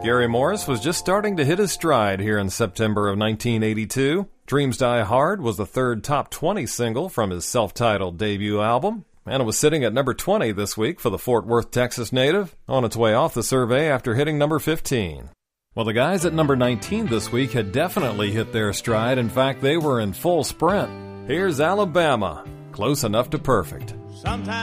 Gary Morris was just starting to hit his stride here in September of 1982. Dreams Die Hard was the third top 20 single from his self-titled debut album, and it was sitting at number 20 this week for the Fort Worth, Texas native, on its way off the survey after hitting number 15. Well, the guys at number 19 this week had definitely hit their stride. In fact, they were in full sprint. Here's Alabama, Close Enough to Perfect. Sometimes